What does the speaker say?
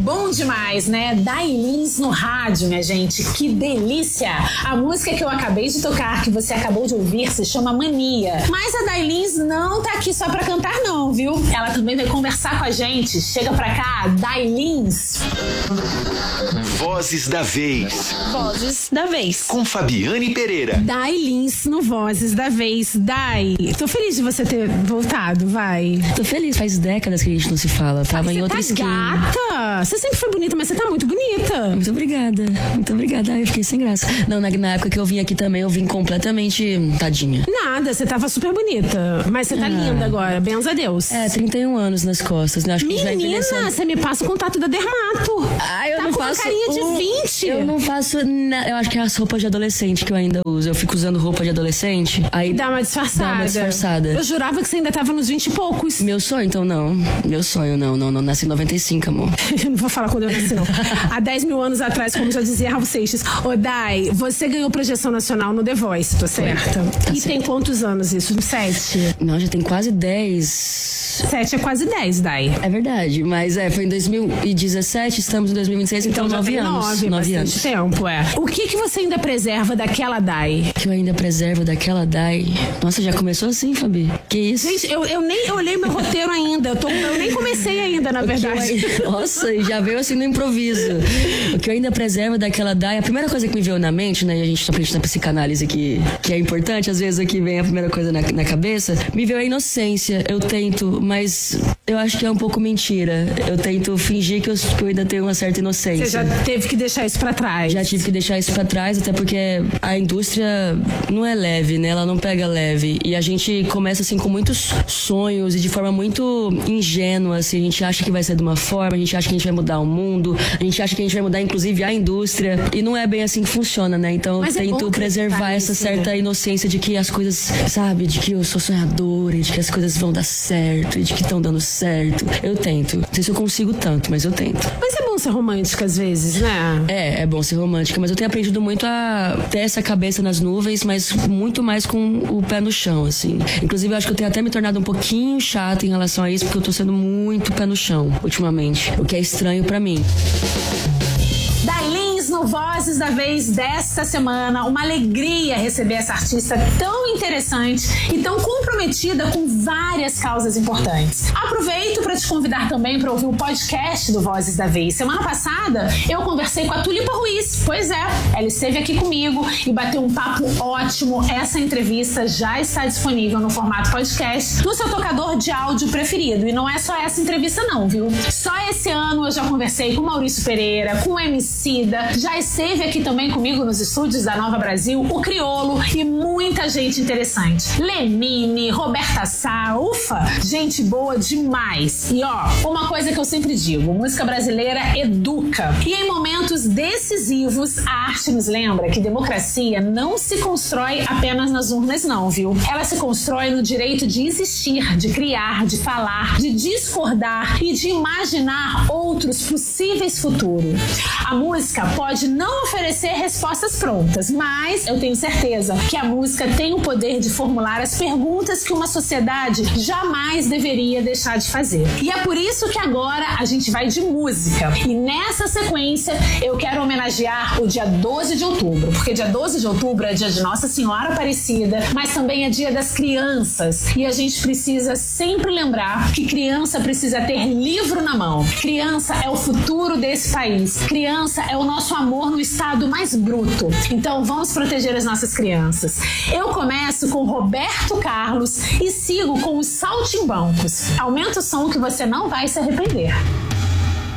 bom demais, né? Dailins no rádio, minha gente, que delícia! A música que eu acabei de tocar, que você acabou de ouvir, se chama Mania. Mas a Dailins não tá aqui só pra cantar não, viu? Ela também vai conversar com a gente. Chega pra cá, Dailins. Vozes da Vez. Vozes da Vez. Com Fabiane Pereira. Dailins no Vozes da Vez. Dai, tô feliz de você ter voltado, vai. Tô feliz, faz décadas que a gente não se fala. Tava em outra esquina. Gata! Você sempre foi bonita, mas você tá muito bonita. Muito obrigada. Muito obrigada. Ai, eu fiquei sem graça. Não, na época que eu vim aqui também, eu vim completamente tadinha. Nada, você tava super bonita. Mas você tá linda agora, benza a Deus. 31 anos nas costas, né? Acho que menina, você me passa o contato da Dermato. Ai, eu tá não com faço. Uma carinha de 20. Eu não faço. Eu acho que é as roupas de adolescente que eu ainda uso. Eu fico usando roupa de adolescente. Aí dá uma disfarçada. Eu jurava que você ainda tava nos 20 e poucos. Meu sonho, então não. Meu sonho, não. Nasci em 95, amor. Eu não vou falar quando eu nasci, não. Há 10 mil anos atrás, como já dizia Raul Seixas. Ô, Dai, você ganhou projeção nacional no The Voice, tô certa? Tá e certo. Tem quantos anos isso? 7? Não, já tem quase 10. 7 é quase 10, Dai. É verdade, mas foi em 2017, estamos em 2026, então 9 anos. 9 anos. Tempo, O que você ainda preserva daquela Dai? Que eu ainda preservo daquela Dai? Nossa, já começou assim, Fabi? Que isso? Gente, eu nem olhei meu roteiro ainda. Eu nem comecei ainda, na verdade. Nossa, já veio assim no improviso. O que eu ainda preservo daquela Dai, a primeira coisa que me veio na mente, né? E a gente tá aprendendo na psicanálise que é importante, às vezes aqui vem a primeira coisa na cabeça, me veio a inocência. Eu tento, mas eu acho que é um pouco mentira. Eu tento fingir que eu ainda tenho uma certa inocência. Você já teve que deixar isso pra trás? Já tive que deixar isso pra trás, até porque a indústria não é leve, né? Ela não pega leve. E a gente começa assim com muitos sonhos e de forma muito ingênua, assim. A gente acha que vai ser de uma forma, a gente acha que a gente vai mudar o mundo, a gente acha que a gente vai mudar inclusive a indústria. E não é bem assim que funciona, né? Então eu tento preservar essa certa inocência de que as coisas, sabe? De que eu sou sonhadora e de que as coisas vão dar certo e de que estão dando certo. Eu tento. Não sei se eu consigo tanto, mas eu tento. Mas é bom ser romântica às vezes, né? É bom ser romântica, mas eu tenho aprendido muito a ter essa cabeça nas nuvens, mas muito mais com o pé no chão, assim. Inclusive, eu acho que eu tenho até me tornado um pouquinho chata em relação a isso, porque eu tô sendo muito pé no chão ultimamente, o que é estranho pra mim. Dailins no Vozes da Vez desta semana. Uma alegria receber essa artista tão interessante e tão comprometida com várias causas importantes. Aproveito para te convidar também para ouvir o podcast do Vozes da Vez. Semana passada eu conversei com a Tulipa Ruiz. Pois é, ela esteve aqui comigo e bateu um papo ótimo. Essa entrevista já está disponível no formato podcast no seu tocador de áudio preferido. E não é só essa entrevista não, viu? Só esse ano eu já conversei com Maurício Pereira, com o Emicida, já esteve aqui também comigo nos estúdios da Nova Brasil, o Criolo e muita gente interessante. Lenine, Roberta Sá, ufa, gente boa demais. E uma coisa que eu sempre digo, música brasileira educa. E em momentos decisivos, a arte nos lembra que democracia não se constrói apenas nas urnas não, viu? Ela se constrói no direito de existir, de criar, de falar, de discordar e de imaginar outros possíveis futuros. A música pode não oferecer respostas prontas, mas eu tenho certeza que a música tem o poder de formular as perguntas que uma sociedade jamais deveria deixar de fazer. E é por isso que agora a gente vai de música. E nessa sequência eu quero homenagear o dia 12 de outubro, porque dia 12 de outubro é dia de Nossa Senhora Aparecida, mas também é dia das crianças. E a gente precisa sempre lembrar que criança precisa ter livro na mão. Criança é o futuro desse país. Criança é o nosso amor no estado mais bruto. Então vamos proteger as nossas crianças. Eu começo com Roberto Carlos e sigo com os Saltimbancos. Aumenta o som que você não vai se arrepender.